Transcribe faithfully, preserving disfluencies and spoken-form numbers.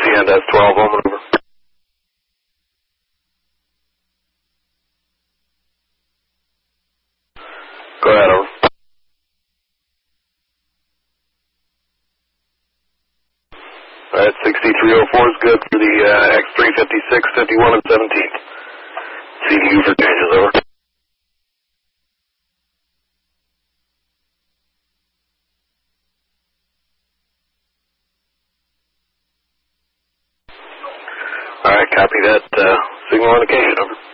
and S twelve, over. Go ahead, over. Alright, sixty-three oh four is good for the uh, X three fifty-six, fifty-one, and seventeen. C D U for changes, over. Alright, copy that uh, signal indication, over.